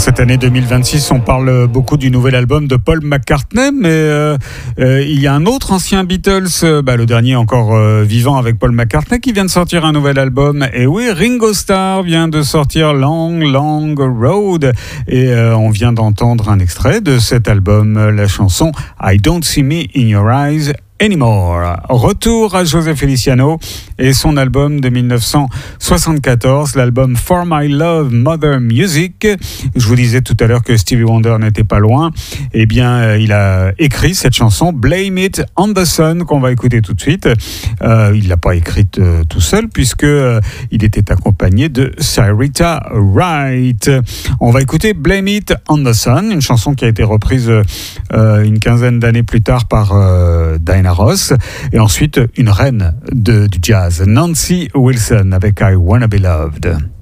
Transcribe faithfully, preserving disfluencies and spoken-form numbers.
cette année deux mille vingt-six, on parle beaucoup du nouvel album de Paul McCartney, mais euh, euh, il y a un autre ancien Beatles, euh, bah, le dernier encore euh, vivant avec Paul McCartney, qui vient de sortir un nouvel album. Et oui, Ringo Starr vient de sortir Long, Long Road. Et euh, on vient d'entendre un extrait de cet album, la chanson I Don't See Me in Your Eyes Anymore. Retour à José Feliciano et son album de dix-neuf cent soixante-quatorze, l'album For My Love Mother Music. Je vous disais tout à l'heure que Stevie Wonder n'était pas loin. Eh bien, il a écrit cette chanson Blame It on the Sun qu'on va écouter tout de suite. Euh, il l'a pas écrite euh, tout seul puisque euh, il était accompagné de Syreeta Wright. On va écouter Blame It on the Sun, une chanson qui a été reprise euh, une quinzaine d'années plus tard par euh, Diana Ross, et ensuite une reine de, du jazz, Nancy Wilson, avec I Wanna Be Loved.